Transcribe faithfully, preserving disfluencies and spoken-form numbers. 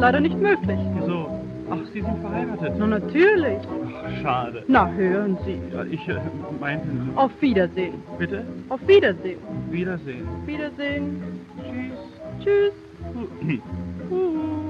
leider nicht möglich. Wieso? Ach, Sie sind verheiratet. Na, natürlich. Ach, schade. Na, hören Sie. Ja, ich äh, meinte nur... Auf Wiedersehen. Bitte? Auf Wiedersehen. Wiedersehen. Wiedersehen. Tschüss. Tschüss. Hm.